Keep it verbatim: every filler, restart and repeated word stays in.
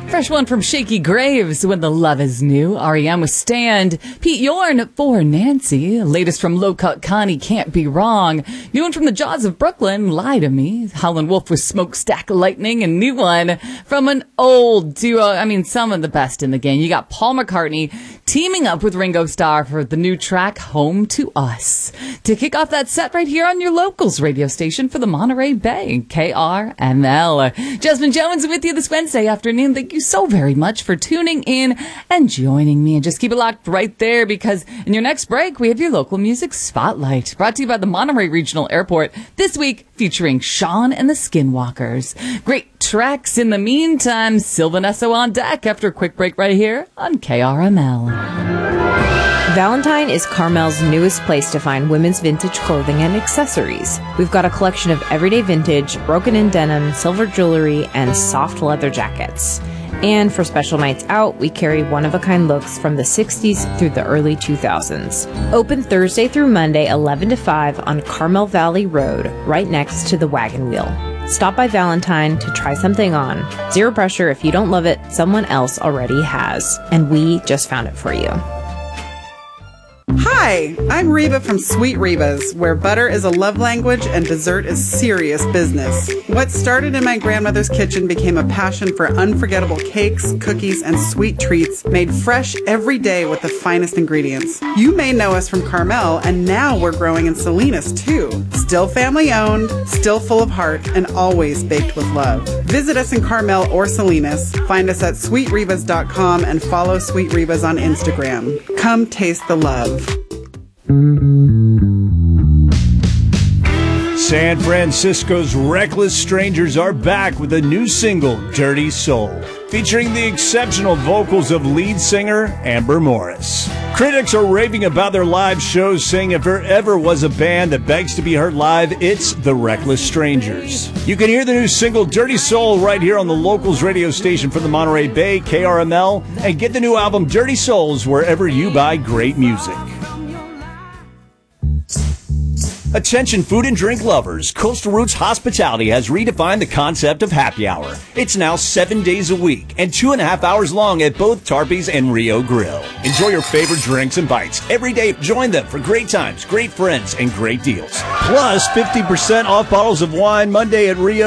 Fresh one from Shaky Graves, When the Love Is New. R E M with Stand. Pete Yorn for Nancy. Latest from Low Cut Connie, Can't Be Wrong. New one from the Jaws of Brooklyn, Lie to Me. Howlin' Wolf with Smokestack Lightning. And new one from an old duo. I mean, some of the best in the game. You got Paul McCartney teaming up with Ringo Starr for the new track, Home to Us. To kick off that set right here on your locals radio station for the Monterey Bay, K R M L. Jasmine Jones with you this Wednesday afternoon. Thank you so very much for tuning in and joining me. And just keep it locked right there, because in your next break, we have your local music spotlight, brought to you by the Monterey Regional Airport, this week featuring Sean and the Skinwalkers. Great tracks in the meantime. Sylvan Esso on deck after a quick break right here on K R M L. Valentine is Carmel's newest place to find women's vintage clothing and accessories. We've got a collection of everyday vintage, broken-in denim, silver jewelry, and soft leather jackets. And for special nights out, we carry one-of-a-kind looks from the sixties through the early two thousands. Open Thursday through Monday, eleven to five on Carmel Valley Road, right next to the Wagon Wheel. Stop by Valentine to try something on. Zero pressure. If you don't love it, someone else already has. And we just found it for you. Hi, I'm Reba from Sweet Reba's, where butter is a love language and dessert is serious business. What started in my grandmother's kitchen became a passion for unforgettable cakes, cookies, and sweet treats made fresh every day with the finest ingredients. You may know us from Carmel, and now we're growing in Salinas too. Still family owned, still full of heart, and always baked with love. Visit us in Carmel or Salinas. Find us at sweet rebas dot com and follow Sweet Rebas on Instagram. Come taste the love. San Francisco's Reckless Strangers are back with a new single, Dirty Soul, featuring the exceptional vocals of lead singer Amber Morris. Critics are raving about their live shows, saying if there ever was a band that begs to be heard live, it's the Reckless Strangers. You can hear the new single, Dirty Soul, right here on the locals radio station for the Monterey Bay, K R M L, and get the new album, Dirty Souls, wherever you buy great music. Attention food and drink lovers, Coastal Roots Hospitality has redefined the concept of happy hour. It's now seven days a week and two and a half hours long at both Tarpey's and Rio Grill. Enjoy your favorite drinks and bites every day. Join them for great times, great friends, and great deals. Plus, fifty percent off bottles of wine Monday at Rio.